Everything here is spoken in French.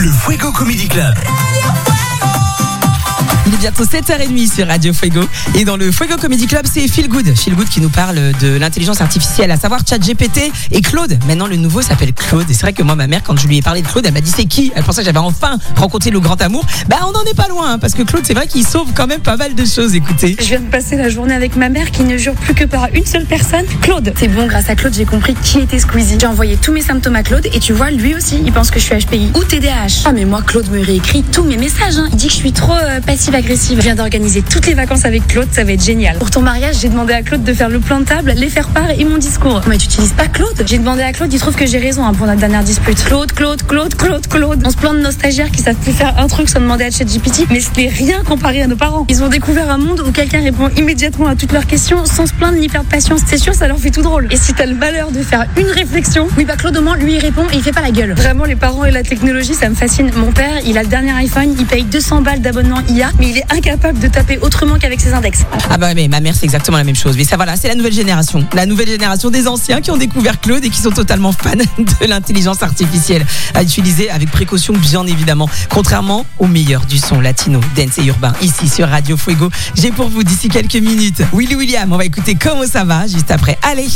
Le Fuego Comedy Club. Il est bientôt 7h30 sur Radio Fuego. Et dans le Fuego Comedy Club, c'est Feel Good. Feel Good qui nous parle de l'intelligence artificielle, à savoir ChatGPT et Claude. Maintenant, le nouveau s'appelle Claude. Et c'est vrai que moi, ma mère, quand je lui ai parlé de Claude, elle m'a dit c'est qui ? Elle pensait que j'avais enfin rencontré le grand amour. On n'en est pas loin, hein, parce que Claude, c'est vrai qu'il sauve quand même pas mal de choses. Écoutez. Je viens de passer la journée avec ma mère qui ne jure plus que par une seule personne, Claude. C'est bon, grâce à Claude, j'ai compris qui était Squeezie. J'ai envoyé tous mes symptômes à Claude et tu vois, lui aussi, il pense que je suis HPI ou TDAH. Ah mais moi, Claude me réécrit tous mes messages. Il dit que je suis trop passive-agressive. Je viens d'organiser toutes les vacances avec Claude, ça va être génial. Pour ton mariage, j'ai demandé à Claude de faire le plan de table, les faire-part et mon discours. Mais tu utilises pas Claude ? J'ai demandé à Claude, il trouve que j'ai raison pour notre dernière dispute. Claude. On se plaint de nos stagiaires qui savent plus faire un truc sans demander à ChatGPT, mais ce n'est rien comparé à nos parents. Ils ont découvert un monde où quelqu'un répond immédiatement à toutes leurs questions sans se plaindre ni perdre patience. C'est sûr, ça leur fait tout drôle. Et si t'as le malheur de faire une réflexion, Claude au moins, lui il répond et il fait pas la gueule. Vraiment, les parents et la technologie, ça me fascine. Mon père, il a le dernier iPhone, il paye 200 balles d'abonnement IA, mais il est incapable de taper autrement qu'avec ses index. Mais ma mère, c'est exactement la même chose. Mais ça, voilà, c'est la nouvelle génération. La nouvelle génération des anciens qui ont découvert Claude et qui sont totalement fans de l'intelligence artificielle à utiliser avec précaution, bien évidemment. Contrairement au meilleur du son latino, dance et urbain, ici sur Radio Fuego. J'ai pour vous d'ici quelques minutes Willy William. On va écouter Comment ça va juste après. Allez.